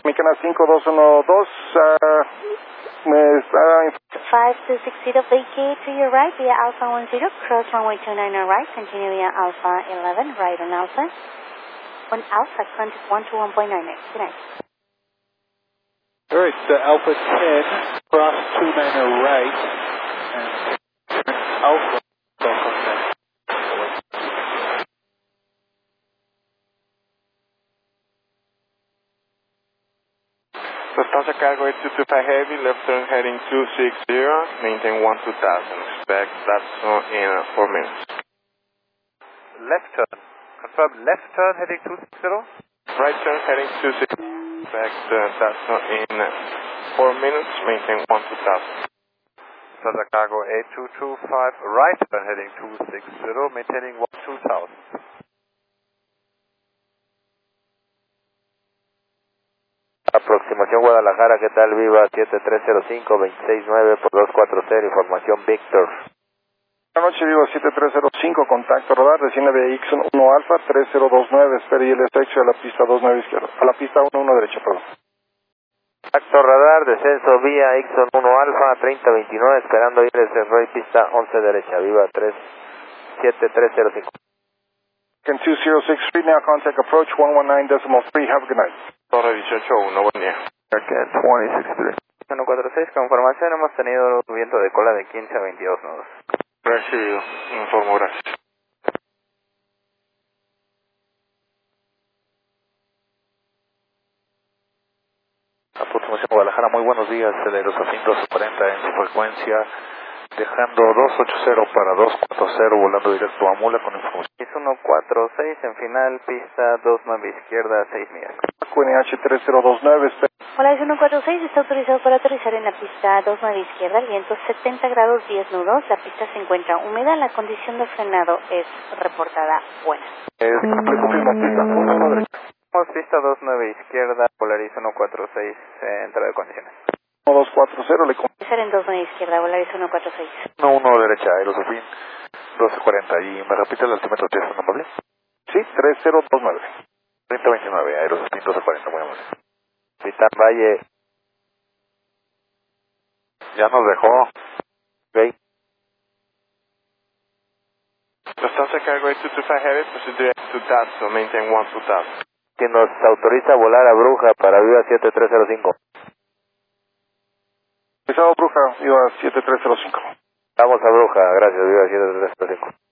Mexicana 5212, me está... 5260 vacate to your right via Alpha 10, cross runway 29 on right, continue via Alpha 11, right on Alpha. On Alpha, contact 121.9, good night. Alright, Alpha 10, cross 29 right, and Alpha, contact. Lufthansa Cargo 8225 Heavy, left turn heading 260, maintain 2000, expect Datsun in 4 minutes. Left turn, confirm left turn heading 260? Right turn heading 260, expect Datsun in 4 minutes, maintain 2000. Lufthansa Cargo 8225, right turn heading 260, maintaining 2000. Aproximación Guadalajara, ¿qué tal? Viva 7305, 269 por 240, información Víctor. Buenas noches, Viva 7305, contacto radar, desciende Ixon 1 Alfa 3029, espere y el estrecho a la pista 29 izquierda, a la pista 11 derecha, perdón. Contacto radar, descenso vía Ixon 1 Alfa 3029, esperando ir desde Rey, pista 11 derecha, Viva 7305. 206 Street, now contact approach 119.3, have a good night. Torre 181, buen día. 2063. 146, confirmación, hemos tenido viento de cola de 15 a 22 nudos. Recibido, informo, gracias. Aproximación Guadalajara, muy buenos días, Aerosafin 240 en su frecuencia, dejando 280 para 240, volando directo a Mula con información. Es 146, en final, pista 29 izquierda, 6 millas. QNH 3029, espere. Hola, es 146, está autorizado para aterrizar en la pista 29 izquierda, el viento 70 grados 10 nudos, la pista se encuentra húmeda, la condición de frenado es reportada buena. Confirmo, pista 11 derecha. Pista 29 izquierda, Polaris 146, entrada de condiciones. 1240, le Aterrizar en 29 izquierda, Polaris 146. 1 derecha, Aerosafin 1240, y me repite el altímetro, ¿es amable? Sí, 3029. 3029, Aerosafin 1240, muy amable. Capitán Valle. Ya nos dejó. Ok. Lufthansa Cargo 8225 Heavy, proceed direct to Datsun, maintain 2000. Que nos autoriza a volar a Bruja para Viva 7305. Pisado Bruja, Viva 7305. Vamos a Bruja, gracias, Viva 7305.